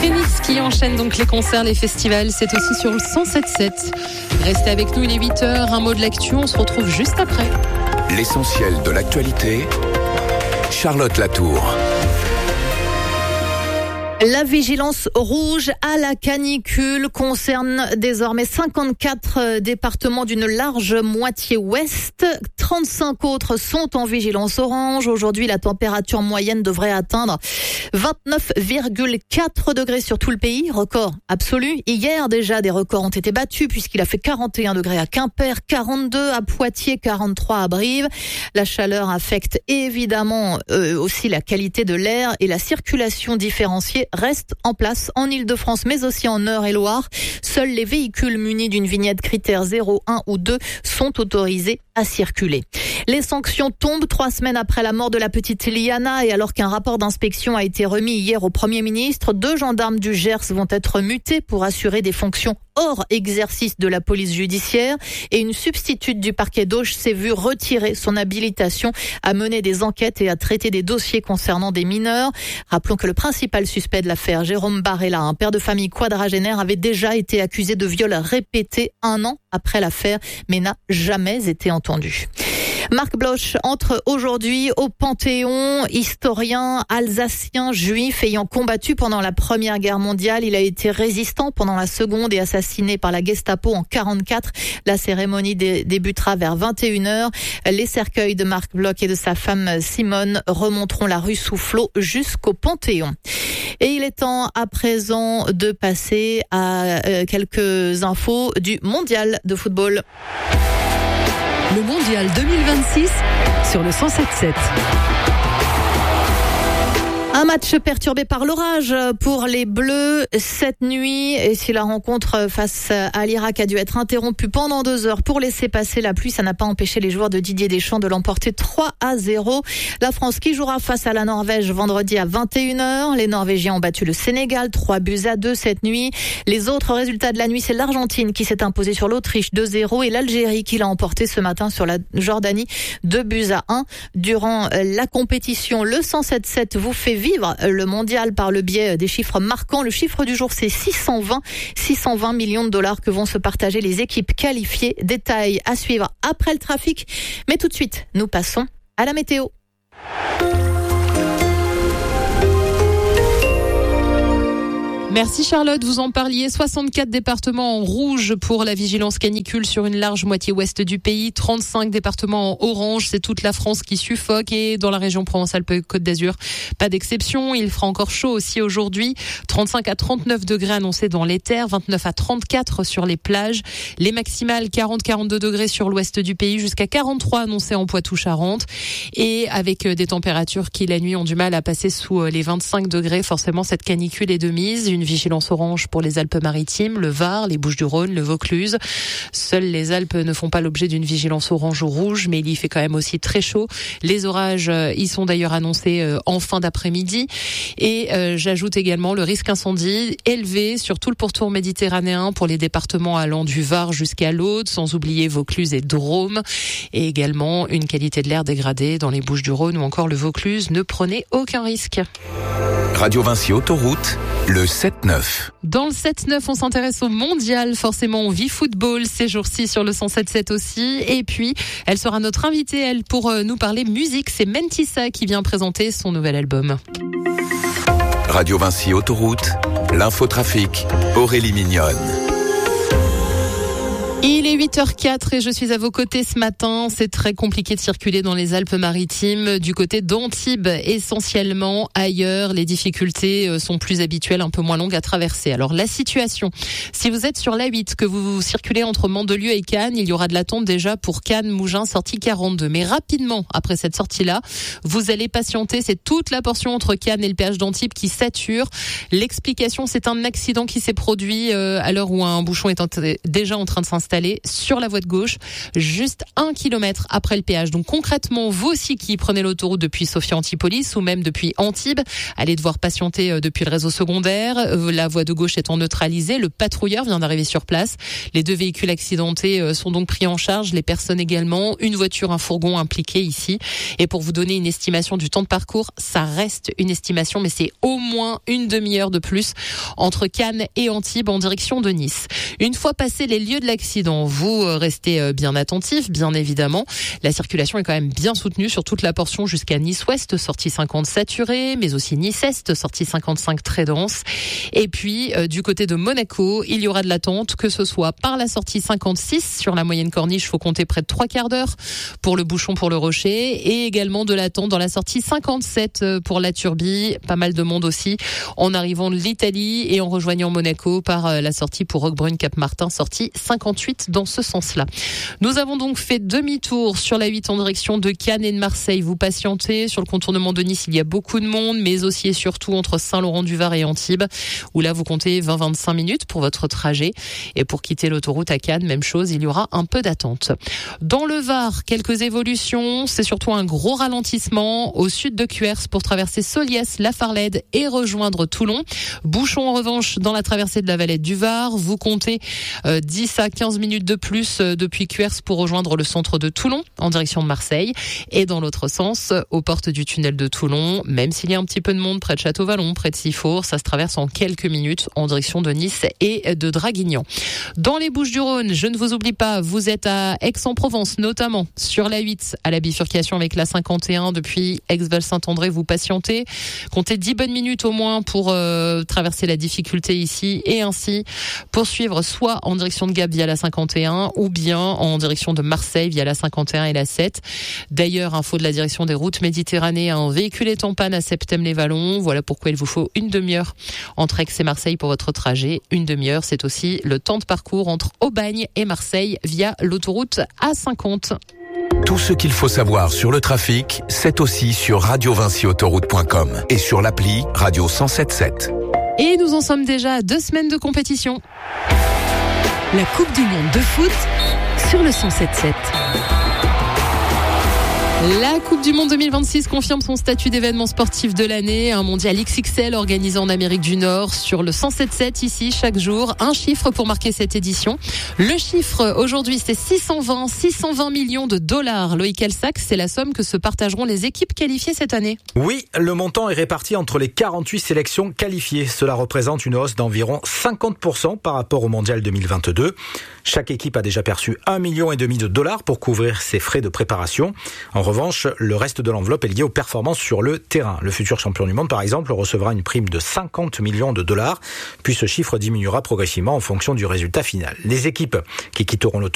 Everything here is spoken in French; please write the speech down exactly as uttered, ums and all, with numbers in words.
Phoenix qui enchaîne donc les concerts, les festivals, c'est aussi sur le cent sept sept. Restez avec nous, il est huit heures, un mot de l'actu, on se retrouve juste après. L'essentiel de l'actualité, Charlotte Latour. La vigilance rouge à la canicule concerne désormais cinquante-quatre départements d'une large moitié ouest. trente-cinq autres sont en vigilance orange. Aujourd'hui, la température moyenne devrait atteindre vingt-neuf virgule quatre degrés sur tout le pays, record absolu. Hier déjà, des records ont été battus puisqu'il a fait quarante et un degrés à Quimper, quarante-deux à Poitiers, quarante-trois à Brive. La chaleur affecte évidemment euh, aussi la qualité de l'air et la circulation différenciée reste en place en Île-de-France, mais aussi en Eure-et-Loire. Seuls les véhicules munis d'une vignette critère zéro, un ou deux sont autorisés à circuler. Les sanctions tombent trois semaines après la mort de la petite Liana et alors qu'un rapport d'inspection a été remis hier au Premier ministre, deux gendarmes du Gers vont être mutés pour assurer des fonctions hors exercice de la police judiciaire et une substitute du parquet d'Auch s'est vue retirer son habilitation à mener des enquêtes et à traiter des dossiers concernant des mineurs. Rappelons que le principal suspect de l'affaire, Jérôme Barella, un père de famille quadragénaire, avait déjà été accusé de viol répété un an après l'affaire, mais n'a jamais été entendu. Marc Bloch entre aujourd'hui au Panthéon, historien alsacien juif ayant combattu pendant la Première Guerre mondiale. Il a été résistant pendant la Seconde et assassiné par la Gestapo en quarante-quatre. La cérémonie dé- débutera vers vingt et une heures. Les cercueils de Marc Bloch et de sa femme Simone remonteront la rue Soufflot jusqu'au Panthéon. Et il est temps à présent de passer à euh, quelques infos du mondial de football. Le mondial deux mille vingt-six sur le cent sept sept. Un match perturbé par l'orage pour les Bleus cette nuit. Et si la rencontre face à l'Irak a dû être interrompue pendant deux heures pour laisser passer la pluie, ça n'a pas empêché les joueurs de Didier Deschamps de l'emporter trois à zéro. La France qui jouera face à la Norvège vendredi à vingt et une heures. Les Norvégiens ont battu le Sénégal trois buts à deux cette nuit. Les autres résultats de la nuit, c'est l'Argentine qui s'est imposée sur l'Autriche deux zéro et l'Algérie qui l'a emporté ce matin sur la Jordanie deux buts à un. Durant la compétition, le cent sept sept vous fait vivre le mondial par le biais des chiffres marquants. Le chiffre du jour, c'est six cent vingt millions de dollars que vont se partager les équipes qualifiées. Détail à suivre après le trafic. Mais tout de suite, nous passons à la météo. Merci Charlotte, vous en parliez. soixante-quatre départements en rouge pour la vigilance canicule sur une large moitié ouest du pays. trente-cinq départements en orange, c'est toute la France qui suffoque. Et dans la région Provence-Alpes-Côte d'Azur, pas d'exception. Il fera encore chaud aussi aujourd'hui. trente-cinq à trente-neuf degrés annoncés dans les terres, vingt-neuf à trente-quatre sur les plages. Les maximales quarante à quarante-deux degrés sur l'ouest du pays, jusqu'à quarante-trois annoncés en Poitou-Charentes. Et avec des températures qui la nuit ont du mal à passer sous les vingt-cinq degrés, forcément cette canicule est de mise. Une vigilance orange pour les Alpes-Maritimes, le Var, les Bouches-du-Rhône, le Vaucluse. Seules les Alpes ne font pas l'objet d'une vigilance orange ou rouge, mais il y fait quand même aussi très chaud. Les orages y sont d'ailleurs annoncés en fin d'après-midi. Et euh, j'ajoute également le risque incendie élevé sur tout le pourtour méditerranéen pour les départements allant du Var jusqu'à l'Aude, sans oublier Vaucluse et Drôme. Et également une qualité de l'air dégradée dans les Bouches-du-Rhône ou encore le Vaucluse. Ne prenez aucun risque. Radio Vinci Autoroute, le sept neuf. Dans le sept neuf, on s'intéresse au mondial. Forcément, on vit football ces jours-ci sur le cent sept sept aussi. Et puis, elle sera notre invitée, elle, pour nous parler musique. C'est Mentissa qui vient présenter son nouvel album. Radio Vinci Autoroute, l'infotrafic, Aurélie Mignonne. Il est huit heures quatre et je suis à vos côtés ce matin. C'est très compliqué de circuler dans les Alpes-Maritimes, du côté d'Antibes essentiellement. Ailleurs, les difficultés sont plus habituelles, un peu moins longues à traverser. Alors la situation, si vous êtes sur l'A huit, que vous circulez entre Mandelieu et Cannes, il y aura de l'attente déjà pour Cannes-Mougins, sortie quarante-deux. Mais rapidement, après cette sortie-là, vous allez patienter. C'est toute la portion entre Cannes et le péage d'Antibes qui sature. L'explication, c'est un accident qui s'est produit à l'heure où un bouchon est déjà en train de s'installer installé sur la voie de gauche, juste un kilomètre après le péage. Donc concrètement, vous aussi qui prenez l'autoroute depuis Sophia Antipolis ou même depuis Antibes, allez devoir patienter depuis le réseau secondaire. La voie de gauche étant neutralisée, le patrouilleur vient d'arriver sur place. Les deux véhicules accidentés sont donc pris en charge, les personnes également, une voiture, un fourgon impliqués ici. Et pour vous donner une estimation du temps de parcours, ça reste une estimation, mais c'est au moins une demi-heure de plus entre Cannes et Antibes en direction de Nice. Une fois passés les lieux de l'accident, vous restez bien attentifs, bien évidemment. La circulation est quand même bien soutenue sur toute la portion jusqu'à Nice-Ouest, sortie cinquante saturée, mais aussi Nice-Est, sortie cinquante-cinq très dense. Et puis, euh, du côté de Monaco, il y aura de l'attente, que ce soit par la sortie cinquante-six, sur la moyenne corniche, faut compter près de trois quarts d'heure pour le bouchon pour le Rocher, et également de l'attente dans la sortie cinquante-sept pour la Turbie, pas mal de monde aussi, en arrivant de l'Italie et en rejoignant Monaco par la sortie pour Roquebrune-Cap-Martin, sortie cinquante-huit dans ce sens-là. Nous avons donc fait demi-tour sur la huit en direction de Cannes et de Marseille. Vous patientez, sur le contournement de Nice, il y a beaucoup de monde, mais aussi et surtout entre Saint-Laurent-du-Var et Antibes, où là vous comptez vingt à vingt-cinq minutes pour votre trajet. Et pour quitter l'autoroute à Cannes, même chose, il y aura un peu d'attente. Dans le Var, quelques évolutions, c'est surtout un gros ralentissement au sud de Cuers pour traverser Soliès, la Farlède et rejoindre Toulon. Bouchon en revanche dans la traversée de la Valette du Var, vous comptez euh, dix à quinze minutes de plus euh, depuis Cuers pour rejoindre le centre de Toulon en direction de Marseille. Et dans l'autre sens, aux portes du tunnel de Toulon, même s'il y a un petit peu de monde près de Château-Vallon, près de Sifour, ça se traverse en quelques minutes en direction de Nice et de Draguignan. Dans les Bouches-du-Rhône, je ne vous oublie pas, vous êtes à Aix-en-Provence, notamment sur la huit, à la bifurcation avec la cinquante et un depuis Aix-Val-Saint-André, vous patientez. Comptez dix bonnes minutes au moins pour euh, traverser la difficulté ici et ainsi poursuivre soit en direction de Gap via la cinquante et un ou bien en direction de Marseille via la cinquante et un et la sept. D'ailleurs, info de la direction des routes Méditerranée, un véhicule est en panne à Septem-les-Vallons. Voilà pourquoi il vous faut une demi-heure entre Aix et Marseille pour votre trajet. Une demi-heure, c'est aussi le temps de parcours entre Aubagne et Marseille via l'autoroute A cinquante. Tout ce qu'il faut savoir sur le trafic, c'est aussi sur radio vinci autoroute point com et sur l'appli Radio cent sept sept. Et nous en sommes déjà à deux semaines de compétition. La Coupe du Monde de foot sur le cent sept sept. La Coupe du Monde deux mille vingt-six confirme son statut d'événement sportif de l'année. Un mondial X X L organisé en Amérique du Nord sur le cent sept sept ici chaque jour. Un chiffre pour marquer cette édition. Le chiffre aujourd'hui c'est six cent vingt millions de dollars. Loïc Elsac, c'est la somme que se partageront les équipes qualifiées cette année. Oui, le montant est réparti entre les quarante-huit sélections qualifiées. Cela représente une hausse d'environ cinquante pour cent par rapport au mondial deux mille vingt-deux. Chaque équipe a déjà perçu un million et demi de dollars pour couvrir ses frais de préparation. En En revanche, le reste de l'enveloppe est lié aux performances sur le terrain. Le futur champion du monde, par exemple, recevra une prime de cinquante millions de dollars, puis ce chiffre diminuera progressivement en fonction du résultat final. Les équipes qui quitteront le